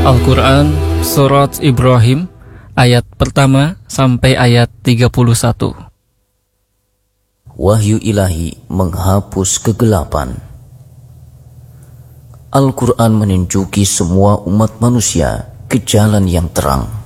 Al-Quran Surat Ibrahim ayat pertama sampai ayat 31. Wahyu ilahi menghapus kegelapan. Al-Quran menunjuki semua umat manusia ke jalan yang terang.